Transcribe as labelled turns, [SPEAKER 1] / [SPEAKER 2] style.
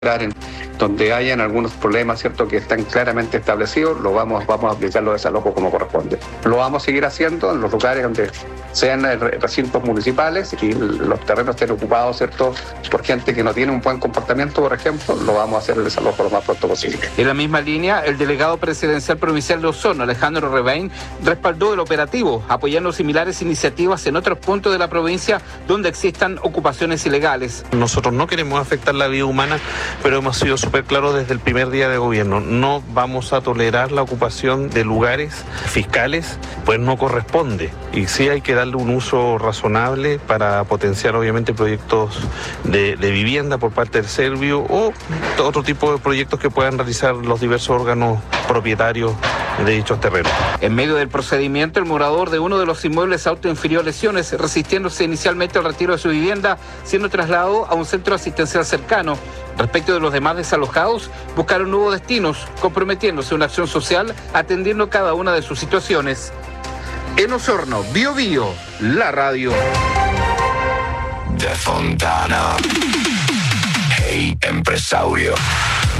[SPEAKER 1] donde hayan algunos problemas, ¿cierto?, que están claramente establecidos, vamos a aplicar los desalojos como corresponde. Lo vamos a seguir haciendo en los lugares donde sean recintos municipales y los terrenos estén ocupados, ¿cierto?, por gente que no tiene un buen comportamiento, por ejemplo, lo vamos a hacer el desalojo lo más pronto posible.
[SPEAKER 2] En la misma línea, el delegado presidencial provincial de Osorno, Alejandro Rebain, respaldó el operativo, apoyando similares iniciativas en otros puntos de la provincia donde existan ocupaciones ilegales.
[SPEAKER 3] Nosotros no queremos afectar la vida humana, pero hemos sido súper claros desde el primer día de gobierno. No vamos a tolerar la ocupación de lugares fiscales, pues no corresponde. Y sí hay que darle un uso razonable para potenciar obviamente proyectos de vivienda por parte del Servio o otro tipo de proyectos que puedan realizar los diversos órganos propietarios de dichos terrenos.
[SPEAKER 2] En medio del procedimiento, el morador de uno de los inmuebles autoinfirió lesiones, resistiéndose inicialmente al retiro de su vivienda, siendo trasladado a un centro asistencial cercano. Respecto de los demás desalojados, buscaron nuevos destinos, comprometiéndose a una acción social, atendiendo cada una de sus situaciones. En Osorno, Bio Bio, la radio.
[SPEAKER 4] De Fontana. Hey, empresario.